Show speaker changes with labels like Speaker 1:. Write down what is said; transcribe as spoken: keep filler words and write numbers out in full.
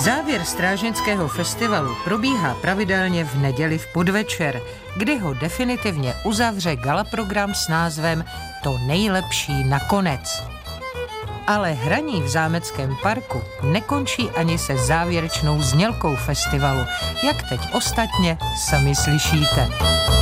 Speaker 1: Závěr strážnického festivalu probíhá pravidelně v neděli v podvečer, kdy ho definitivně uzavře galaprogram s názvem To nejlepší nakonec. Ale hraní v Zámeckém parku nekončí ani se závěrečnou znělkou festivalu, jak teď ostatně sami slyšíte.